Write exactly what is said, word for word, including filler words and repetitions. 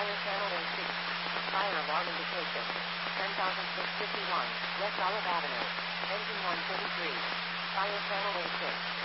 Fire channel A six. Fire alarm indication. ten thousand six hundred fifty-one, West Olive Avenue. Engine one thirty-three. Fire channel A six.